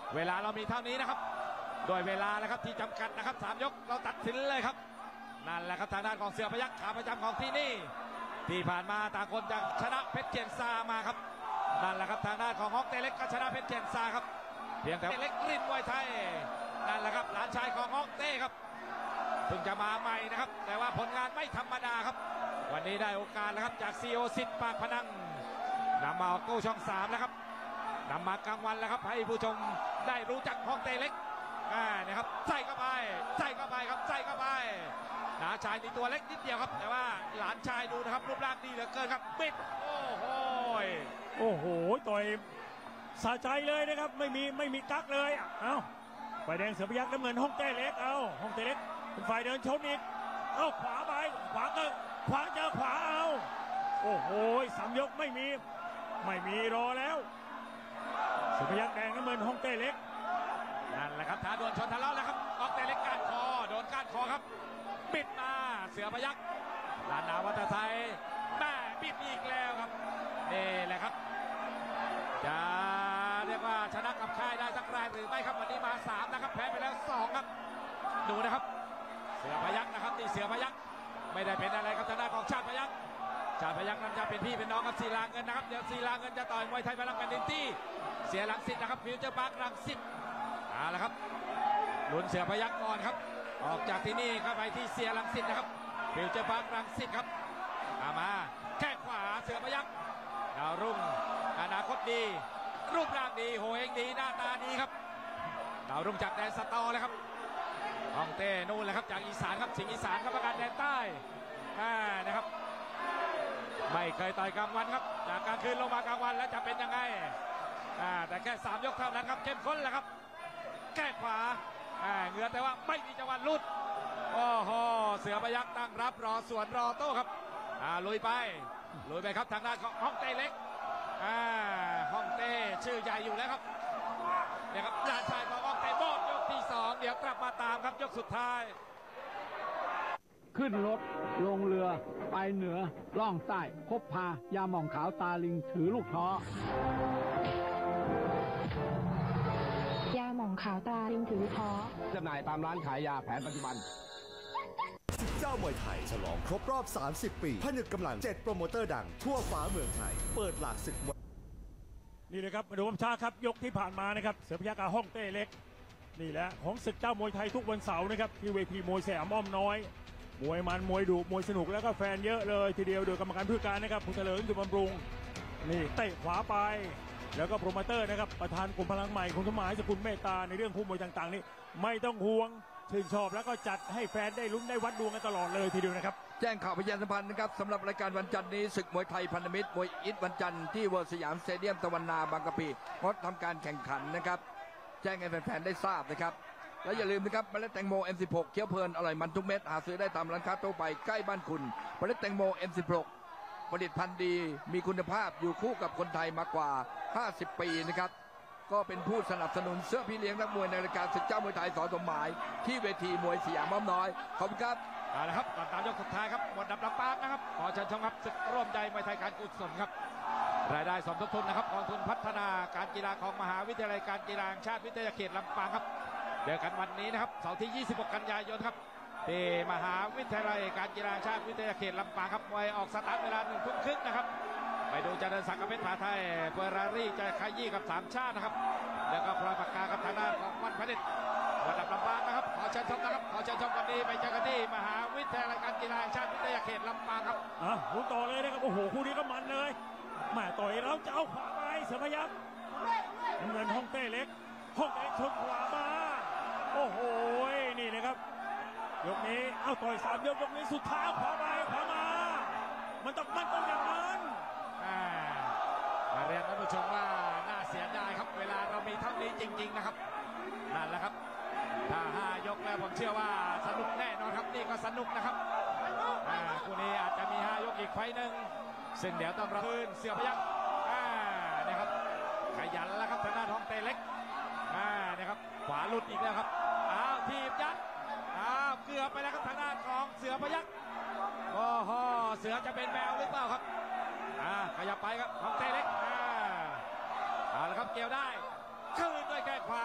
เวลาเรามีเท่านี้นะครับโดยเวลานะครับที่จำกัดนะครับ3 ยกเราตัดสินเลยครับนั่นแหละครับทางด้านของเสือพยัคฆ์ขาประจำของที่นี่ที่ผ่านมาต่างคนจะชนะเพชรเกียงซามาครับนั่นแหละครับทางด้านของฮอกเต้เล็กก็ชนะเพชรเกียงซาครับเพียงแต่เล็กรินมวยไทยนั่นแหละครับหลานชายของฮอกเต้ครับเพิ่งจะมาใหม่นะครับแต่ว่าผลงานไม่ธรรมดาครับวันนี้ได้โอกาสแล้วครับจากซีโอสิทธิ์ปากพนังนำมาออกกู้ช่อง3แล้วครับนำมากลางวันแล้วครับให้ผู้ชมได้รู้จักฮอกเต้เล็กนะครับใส่เข้าไปใส่เข้าไปครับใส่เข้าไปหลานชายนี่ตัวเล็กนิดเดียวครับแต่ว่าหลานชายดูนะครับรูปร่างดีเหลือเกินครับปิดโอ้โหต่อยสะใจเลยนะครับไม่มีกั๊กเลยเอาฝ่ายแดงเสือพยัคฆ์น้ำเงินฮอกเต้เล็กเอาฮอกเต้เล็กเป็นฝ่ายเดินชนอีกเอาขวาไปขวาเจอขวาเอาโอ้โห3 ยกไม่มีรอแล้วเสือพยัคฆ์แดงน้ำเงินฮอกเต้เล็กนั่นแหละครับท้าดวลชนทะเลาะแล้วครับฮอกเต้เล็กก้านคอโดนก้านคอครับปิดมาเสือพยัคฆ์ลานนาวัฒไทยแม่ปิดอีกแล้วครับนี่แหละครับจะเรียกว่าชนะกับค่ายได้สักรายหรือไม่ครับวันนี้มา3นะครับแพ้ไปแล้ว2ครับดูนะครับเสือพยัคฆ์นะครับนี่เสือพยัคฆ์ไม่ได้เป็นอะไรครับทางด้านของชาติพยัคฆ์นั้นจะเป็นพี่เป็นน้องกับศิลาเงินนะครับเดี๋ยวศิลาเงินจะต่อยมวยไทยพลังแผ่นดินที่เสียหลังสิทธิ์นะครับฟิวเจอร์พาร์ครังสิตเอาละครับลุ้นเสือพยัคฆ์ก่อนครับออกจากที่นี่เข้าไปที่เสียหลังสิทธิ์นะครับฟิวเจอร์พาร์ครังสิตครับมาแข้งขวาเสือพยัคฆ์ดาวรุ่งอนาคตดีรูปร่างดีโหเองดีหน้าตาดีครับดาวรุ่งจากแดนสตอเลยครับฮองเต้นู่นแหละครับจากอีสานครับสิงห์อีสานครับประการแดนใต้นะครับไม่เคยต่อยกลางวันครับจากกลางคืนลงมากลางวันแล้วจะเป็นยังไงแต่แค่3 ยกเท่านั้นครับเข้มข้นแหละครับแก้ขวาเหงื่อแต่ว่าไม่มีจังหวะลุดโอ้โหเสือพยัคฆ์ตั้งรับรอสวนรอโต้ครับลุยไปครับทางด้านของฮองเต้เล็กฮองเต้ชื่อใหญ่อยู่แล้วครับเนี่ยครับหลานชายของฮองเต้หมดยกที่2เดี๋ยวกลับมาตามครับยกสุดท้ายขึ้นรถลงเรือไปเหนือล่องใต้พบพายาหม่องขาวตาลิงถือลูกท้อยาหม่องขาวตาลิงถือท้อจำหน่ายตามร้านขายยาแผนปัจจุบันเจ้ามวยไทยฉลองครบรอบ 30 ปีผนึกกำลัง7โปรโมเตอร์ดังทั่วฟ้าเมืองไทยเปิดหลากศึกมวยนี่เลยครับมาดูภาพช้าครับยกที่ผ่านมานะครับเสือพยัคฆ์กับฮ่องเต้เล็กนี่แหละของศึกเจ้ามวยไทยทุกวันเสาร์นะครับที่เวทีมวยสยามอ้อมน้อยมวยมันมวยดุมวยสนุกแล้วก็แฟนเยอะเลยทีเดียวโดยกรรมการผู้การนะครับคุณเถลิงสุบำรุงนี่เตะขวาไปแล้วก็โปรโมเตอร์นะครับประธานกลุ่มพลังใหม่คุณสมหมายสกุลเมตตาในเรื่องคู่มวยต่างๆนี่ไม่ต้องห่วงชื่นชอบแล้วก็จัดให้แฟนได้ลุ้นได้วัดดวงกันตลอดเลยทีเดียวนะครับแจ้งข่าวพยานสัมพันธ์นะครับสำหรับรายการวันจันทร์นี้ศึกมวยไทยพันธมิตรมวยอิฐวันจันทร์ที่เวิร์สยามสเตเดียมตะวันนาบางกะปิงดทำการแข่งขันนะครับแจ้งให้แฟนๆได้ทราบนะครับและอย่าลืมนะครับเมล็ดแตงโม M16 เคี้ยวเพลินอร่อยมันทุกเม็ดหาซื้อได้ตามร้านค้าทั่วไปใกล้บ้านคุณเมล็ดแตงโม M16 ผลิตภัณฑ์ดีมีคุณภาพอยู่คู่กับคนไทยมากว่า50 ปีนะครับก็เป็นผู้สนับสนุนเสื้อพี่เลี้ยงนักมวยในรายการศึกเจ้ามวยไทยสสมหมายที่เวทีมวยสยามอ้อมน้อยขอบคุณครับเอาละครับก่อนตามยกสุดท้ายครับหมดดับลำปางนะครับขอเชิญชมครับศึกร่วมใจมวยไทยการกุศลครับรายได้สมทบทุนนะครับกองทุนพัฒนาการกีฬาของมหาวิทยาลัยการกีฬาแห่งชาติวิทยาเขตลำปางครับเจอกันวันนี้นะครับเสาร์ที่26 กันยายนครับที่มหาวิทยาลัยการกีฬาแห่งชาติวิทยาเขตลำปางครับมวยออกสตาร์ทเวลา1 ทุ่มครึ่งนะครับไปดูเจริญศักดิ์กับเพชรผาไทยเฟอร์รารี่จะขยี้กับ3 ชาตินะครับแล้วก็พลอยปากกากับทางด้านของวันพระเดชวันดับลำปางนะครับขอเชิญชมนะครับขอเชิญชมวันนี้ไปเจอกันที่มหาวิทยาลัยการกีฬาแห่งชาติวิทยาเขตลำปางครับคู่ต่อเลยนะครับโอ้โหคู่นี้ก็มันเลยแม่ต่อยเราจะเอาขวาไปเสือพยัคฆ์น้ำเงินฮ่องเต้เล็กฮ่องเต้ชนขวามาโอ้โหนี่นะครับยกนี้เอาต่อย3 ยกนี้สุดท้ายขวาไปขวามามันต้องอย่างนั้นเรียนท่านผู้ชมว่าน่าเสียดายครับเวลาเรามีเท่านี้จริงๆนะครับนั่นแหละครับถ้า5 ยกแล้วผมเชื่อว่าสนุกแน่นอนครับนี่ก็สนุกนะครับคู่นี้อาจจะมี5 ยกอีกไฟหนึ่งซึ่งเดี๋ยวต้องรับคืนเสือพยัคฆ์นะครับขยันแล้วครับทางด้านฮองเต้เล็กนะครับขวาหลุดอีกแล้วครับทีบยัดเกือบไปแล้วครับทางด้านของเสือพยัคฆ์โอ้โหเสือจะเป็นแมวหรือเปล่าครับขยับไปครับฮองเต้เล็กเอาละครับเกี่ยวได้คืนด้วยแข้งขวา